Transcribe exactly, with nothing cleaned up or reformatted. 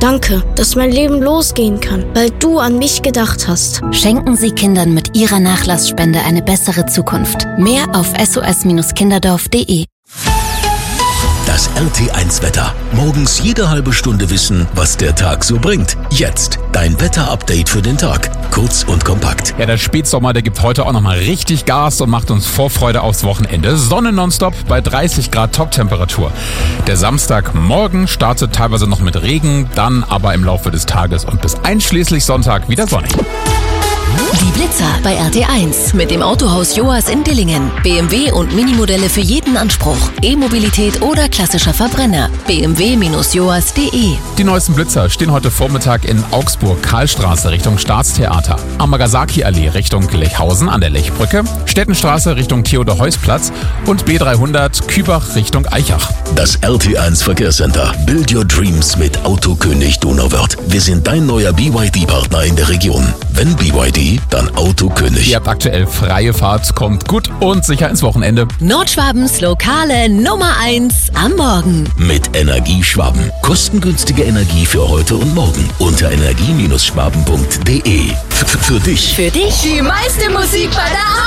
Danke, dass mein Leben losgehen kann, weil du an mich gedacht hast. Schenken Sie Kindern mit Ihrer Nachlassspende eine bessere Zukunft. Mehr auf s o s kinderdorf punkt d e. Das R T eins Wetter. Morgens jede halbe Stunde wissen, was der Tag so bringt. Jetzt dein Wetter-Update für den Tag. Kurz und kompakt. Ja, der Spätsommer, der gibt heute auch nochmal richtig Gas und macht uns Vorfreude aufs Wochenende. Sonne nonstop bei dreißig Grad Toptemperatur. Der Samstagmorgen startet teilweise noch mit Regen, dann aber im Laufe des Tages und bis einschließlich Sonntag wieder sonnig. Die Blitzer bei R T eins mit dem Autohaus Joas in Dillingen. B M W und Minimodelle für jeden Anspruch. E-Mobilität oder klassischer Verbrenner. b m w Bindestrich joas punkt d e. Die neuesten Blitzer stehen heute Vormittag in Augsburg, Karlstraße Richtung Staatstheater, Amagasaki-Allee Richtung Lechhausen an der Lechbrücke, Stettenstraße Richtung Theodor-Heuss-Platz und B dreihundert Kübach Richtung Eichach. Das R T eins Verkehrscenter. Build your dreams mit Autokönig Donauwörth. Wir sind dein neuer B Y D-Partner in der Region. Wenn B Y D, dann Autokönig. Ihr habt aktuell freie Fahrt, kommt gut und sicher ins Wochenende. Nordschwabens lokale Nummer eins am Morgen. Mit Energieschwaben. Kostengünstige Energie für heute und morgen. Unter energie Bindestrich schwaben punkt d e. F- für dich. Für dich Die meiste Musik bei der